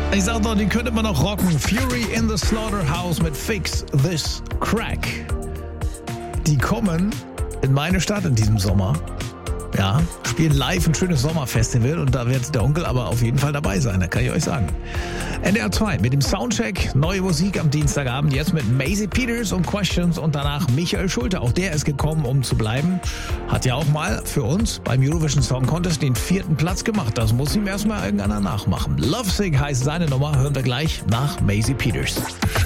Ich sag doch, die könnte man noch rocken. Fury in the Slaughterhouse mit Fix This Crack. Die kommen in meine Stadt in diesem Sommer. Ja, spielen live ein schönes Sommerfestival und da wird der Onkel aber auf jeden Fall dabei sein, da kann ich euch sagen. NDR 2 mit dem Soundcheck, neue Musik am Dienstagabend, jetzt mit Maisie Peters und Questions und danach Michael Schulte. Auch der ist gekommen, um zu bleiben. Hat ja auch mal für uns beim Eurovision Song Contest den 4. Platz gemacht. Das muss ihm erstmal irgendeiner nachmachen. Lovesick heißt seine Nummer, hören wir gleich nach Maisie Peters.